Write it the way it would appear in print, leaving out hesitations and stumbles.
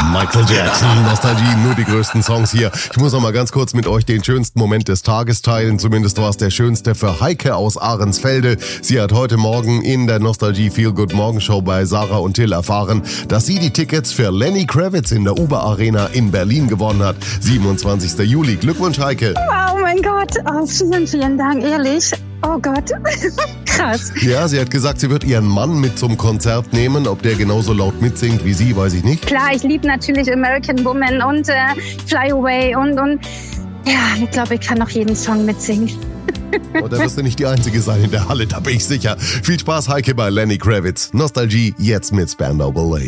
Michael Jackson, Nostalgie, nur die größten Songs hier. Ich muss noch mal ganz kurz mit euch den schönsten Moment des Tages teilen. Zumindest war es der schönste für Heike aus Ahrensfelde. Sie hat heute Morgen in der Nostalgie Feel Good Morgenshow bei Sarah und Till erfahren, dass sie die Tickets für Lenny Kravitz in der Uber Arena in Berlin gewonnen hat. 27. Juli. Glückwunsch, Heike. Oh mein Gott, vielen, vielen Dank, ehrlich. Oh Gott, krass. Ja, sie hat gesagt, sie wird ihren Mann mit zum Konzert nehmen. Ob der genauso laut mitsingt wie sie, weiß ich nicht. Klar, ich liebe natürlich American Woman und Fly Away und ja, ich glaube, ich kann noch jeden Song mitsingen. Und da wirst du nicht die Einzige sein in der Halle, da bin ich sicher. Viel Spaß, Heike, bei Lenny Kravitz. Nostalgie jetzt mit Spandau Ballet.